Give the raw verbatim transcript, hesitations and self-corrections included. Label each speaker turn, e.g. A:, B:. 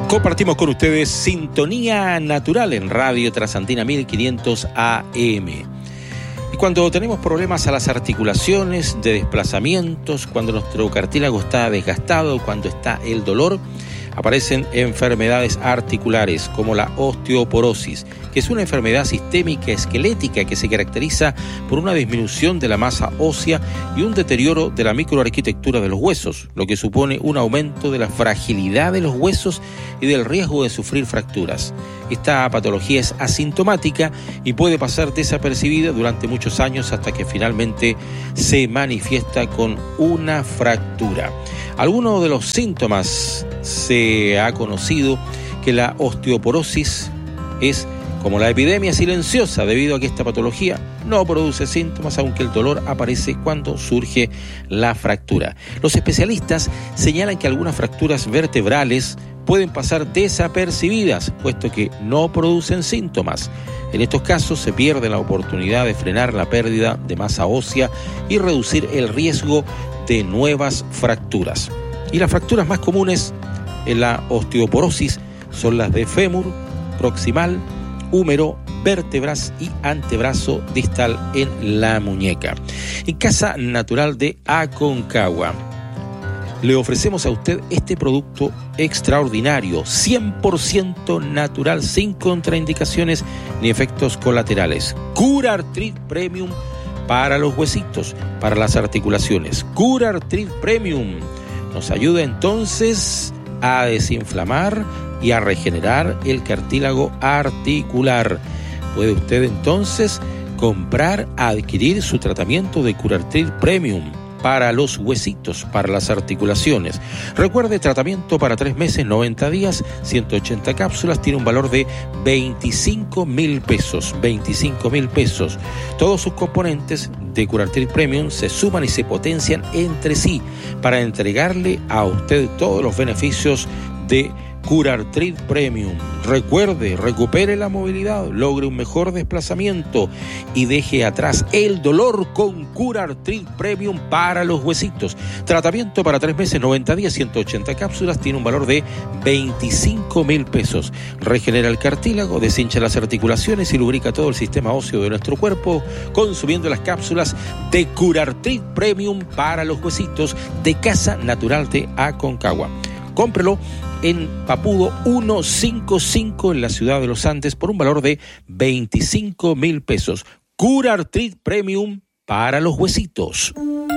A: Compartimos con ustedes Sintonía Natural en Radio Trasantina mil quinientos A M. Y cuando tenemos problemas a las articulaciones, de desplazamientos, cuando nuestro cartílago está desgastado, cuando está el dolor, aparecen enfermedades articulares como la osteoporosis, que es una enfermedad sistémica esquelética que se caracteriza por una disminución de la masa ósea y un deterioro de la microarquitectura de los huesos, lo que supone un aumento de la fragilidad de los huesos y del riesgo de sufrir fracturas. Esta patología es asintomática y puede pasar desapercibida durante muchos años hasta que finalmente se manifiesta con una fractura. Algunos de los síntomas: se ha conocido que la osteoporosis es como la epidemia silenciosa, debido a que esta patología no produce síntomas, aunque el dolor aparece cuando surge la fractura. Los especialistas señalan que algunas fracturas vertebrales pueden pasar desapercibidas, puesto que no producen síntomas. En estos casos se pierde la oportunidad de frenar la pérdida de masa ósea y reducir el riesgo de nuevas fracturas. Y las fracturas más comunes en la osteoporosis son las de fémur, proximal, húmero, vértebras y antebrazo distal en la muñeca. En Casa Natural de Aconcagua le ofrecemos a usted este producto extraordinario, cien por ciento natural, sin contraindicaciones ni efectos colaterales. CuraArthrit Premium para los huesitos, para las articulaciones. CuraArthrit Premium nos ayuda entonces a desinflamar y a regenerar el cartílago articular. Puede usted entonces comprar, adquirir su tratamiento de CuraArthrit Premium para los huesitos, para las articulaciones. Recuerde, tratamiento para tres meses, noventa días, ciento ochenta cápsulas, tiene un valor de veinticinco mil pesos. veinticinco mil pesos. Todos sus componentes de CuraArthrit Premium se suman y se potencian entre sí para entregarle a usted todos los beneficios de CuraArthrit Premium. Recuerde, recupere la movilidad, logre un mejor desplazamiento y deje atrás el dolor con CuraArthrit Premium para los huesitos. Tratamiento para tres meses, noventa días, ciento ochenta cápsulas, tiene un valor de veinticinco mil pesos. Regenera el cartílago, deshincha las articulaciones y lubrica todo el sistema óseo de nuestro cuerpo, consumiendo las cápsulas de CuraArthrit Premium para los huesitos de Casa Natural de Aconcagua. Cómprelo en Papudo ciento cincuenta y cinco en la ciudad de Los Andes por un valor de veinticinco mil pesos. CuraArthrit Premium para los huesitos.